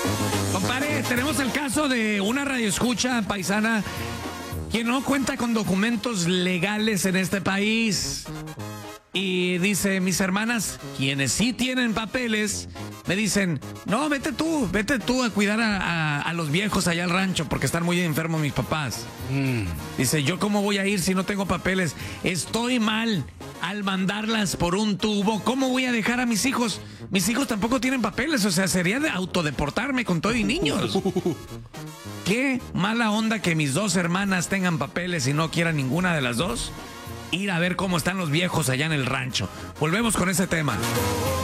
Compadre, tenemos el caso de una radioescucha paisana que no cuenta con documentos legales en este país. Y dice, mis hermanas, quienes sí tienen papeles, me dicen, no, vete tú a cuidar a los viejos allá al rancho porque están muy enfermos mis papás. Dice, ¿yo cómo voy a ir si no tengo papeles? Estoy mal al mandarlas por un tubo. ¿Cómo voy a dejar a mis hijos? Mis hijos tampoco tienen papeles, o sea, sería de autodeportarme con todo y niños. Qué mala onda que mis dos hermanas tengan papeles y no quieran ninguna de las dos ir a ver cómo están los viejos allá en el rancho. Volvemos con ese tema.